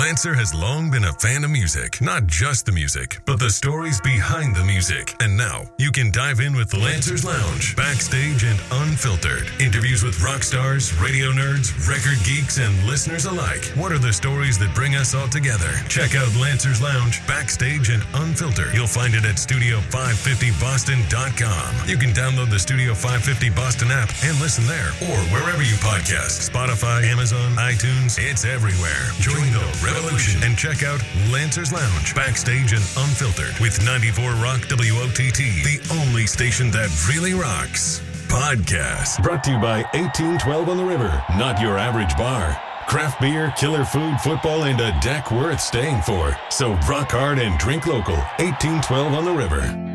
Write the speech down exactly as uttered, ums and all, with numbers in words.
Lancer has long been a fan of music, not just the music, but the stories behind the music. And now you can dive in with Lancer's Lounge, backstage and unfiltered. Interviews with rock stars, radio nerds, record geeks, and listeners alike. What are the stories that bring us all together? Check out Lancer's Lounge, backstage and unfiltered. You'll find it at studio five fifty boston dot com. You can download the Studio five fifty Boston app and listen there, or wherever you podcast. Spotify, Amazon, iTunes, it's everywhere. Join the revolution and check out Lancer's Lounge, backstage and unfiltered with ninety-four Rock W O T T, the only station that really rocks. Podcast brought to you by eighteen twelve on the River, not your average bar. Craft beer, killer food, football, and a deck worth staying for. So rock hard and drink local. eighteen twelve on the River.